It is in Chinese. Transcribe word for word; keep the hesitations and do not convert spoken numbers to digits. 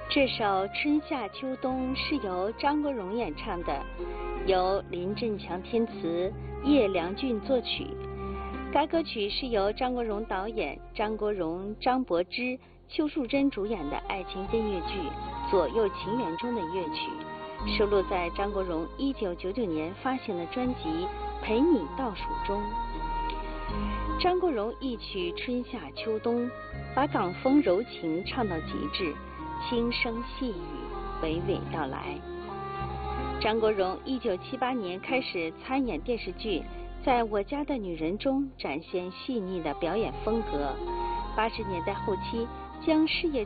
这首《春夏秋冬》是由张国荣演唱的，由林振强填词，叶良俊作曲。该歌曲是由张国荣导演、张国荣、张柏芝、邱淑贞主演的爱情音乐剧《左右情缘》中的乐曲，收录在张国荣一九九九年发行的专辑《陪你倒数》中。张国荣一曲《春夏秋冬》，把港风柔情唱到极致，轻声细语，娓娓道来。张国荣一九七八年开始参演电视剧，在我家的女人中展现细腻的表演风格。八十年代后期将事业